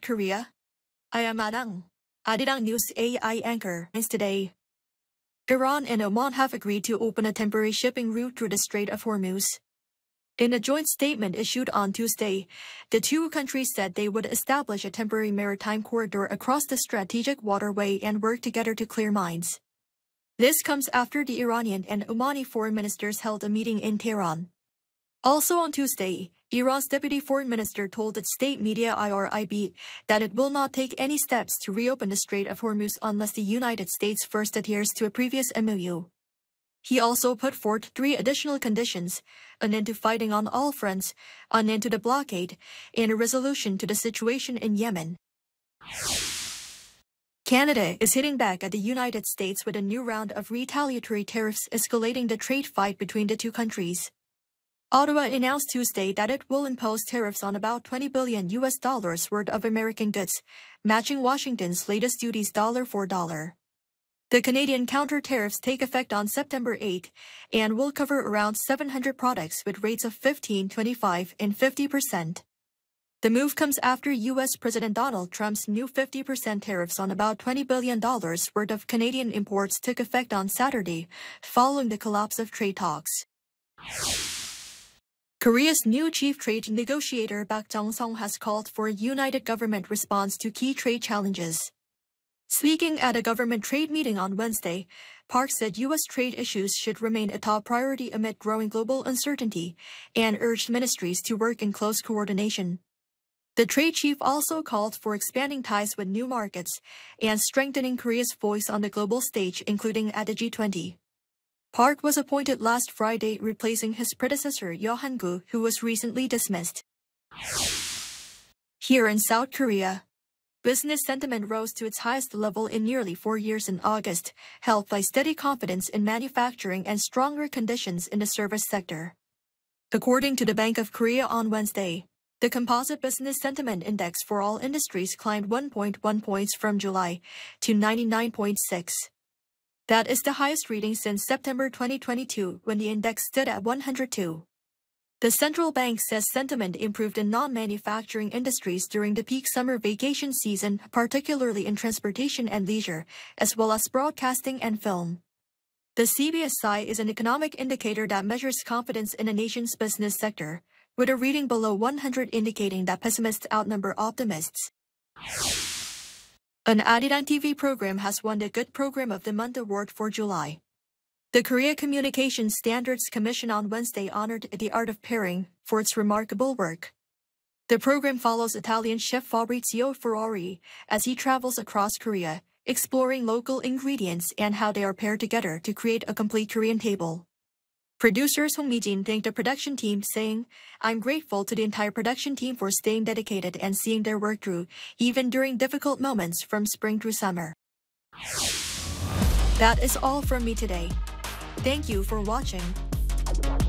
Korea. I am Adang, Arirang News AI anchor. Today, Iran and Oman have agreed to open a temporary shipping route through the Strait of Hormuz. In a joint statement issued on Tuesday, the two countries said they would establish a temporary maritime corridor across the strategic waterway and work together to clear mines. This comes after the Iranian and Omani foreign ministers held a meeting in Tehran. Also on Tuesday, Iran's deputy foreign minister told its state media IRIB that it will not take any steps to reopen the Strait of Hormuz unless the United States first adheres to a previous MOU. He also put forth 3 additional conditions: an end to fighting on all fronts, an end to the blockade, and a resolution to the situation in Yemen. Canada is hitting back at the United States with a new round of retaliatory tariffs, escalating the trade fight between the two countries. Ottawa announced Tuesday that it will impose tariffs on about $20 billion worth of American goods, matching Washington's latest duties dollar for dollar. The Canadian counter tariffs take effect on September 8 and will cover around 700 products with rates of 15%, 25%, and 50%. The move comes after U.S. President Donald Trump's new 50% tariffs on about $20 billion worth of Canadian imports took effect on Saturday, following the collapse of trade talks. Korea's new chief trade negotiator Park Jong-sung has called for a united government response to key trade challenges. Speaking at a government trade meeting on Wednesday, Park said U.S. trade issues should remain a top priority amid growing global uncertainty and urged ministries to work in close coordination. The trade chief also called for expanding ties with new markets and strengthening Korea's voice on the global stage, including at the G20. Park was appointed last Friday, replacing his predecessor Yo Han-gu, who was recently dismissed. Here in South Korea, business sentiment rose to its highest level in nearly 4 years in August, helped by steady confidence in manufacturing and stronger conditions in the service sector. According to the Bank of Korea on Wednesday, the Composite Business Sentiment Index for all industries climbed 1.1 points from July to 99.6. That is the highest reading since September 2022, when the index stood at 102. The central bank says sentiment improved in non-manufacturing industries during the peak summer vacation season, particularly in transportation and leisure, as well as broadcasting and film. The CBSI is an economic indicator that measures confidence in a nation's business sector, with a reading below 100 indicating that pessimists outnumber optimists. An Arirang TV program has won the Good Program of the Month award for July. The Korea Communications Standards Commission on Wednesday honored The Art of Pairing for its remarkable work. The program follows Italian chef Fabrizio Ferrari as he travels across Korea, exploring local ingredients and how they are paired together to create a complete Korean table. Producer Song Mi-jin thanked the production team, saying, "I'm grateful to the entire production team for staying dedicated and seeing their work through, even during difficult moments from spring through summer." That is all from me today. Thank you for watching.